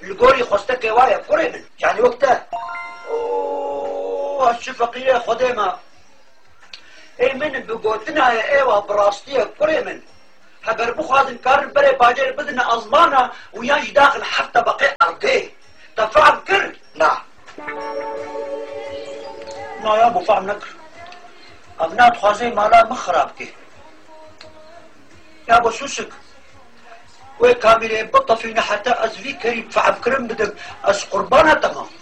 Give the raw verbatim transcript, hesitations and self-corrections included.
القوري خستك وايا كوري من يعني وقتها اوه الشفقية خديمة اي من بقوتنا يا ايوه براستية كوري من هبر بخوازن كارن بري باجر بدنا ازمانة ويانج داخل حتى بقي ارقيه تفعل كر نعم نا يا ابو فهم نكر ابنات خوازي مالا مخرابكي يا ابو سوسك وي كاميري بطة فينا حتى ازفي كريم فعب كرم بدك اس قربانة تمام